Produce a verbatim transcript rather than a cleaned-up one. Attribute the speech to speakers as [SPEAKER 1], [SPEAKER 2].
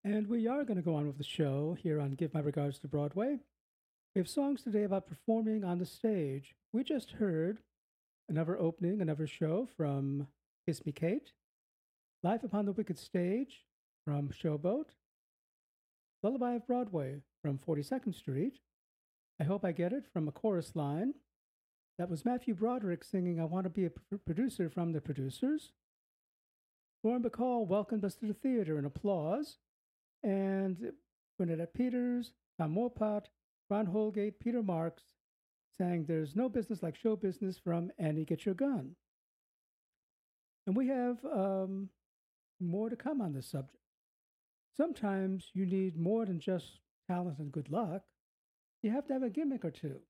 [SPEAKER 1] And we are going to go on with the show here on Give My Regards to Broadway. We have songs today about performing on the stage. We just heard another opening, another show from Kiss Me Kate, Live Upon the Wicked Stage from Showboat, Lullaby of Broadway from forty-second Street, I Hope I Get It from a chorus line. That was Matthew Broderick singing I Want to Be a P- Producer from the Producers. Lauren Bacall welcomed us to the theater in applause. And Bernadette Peters, Tom Wopat, Ron Holgate, Peter Marks sang There's No Business Like Show Business from Annie Get Your Gun. And we have um, more to come on this subject. Sometimes you need more than just talent and good luck. You have to have a gimmick or two.